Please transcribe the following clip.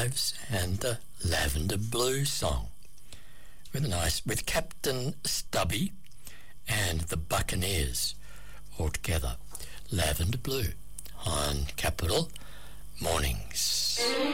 Lives and the Lavender Blue song with Captain Stubby and the Buccaneers all together. Lavender Blue on Capital Mornings.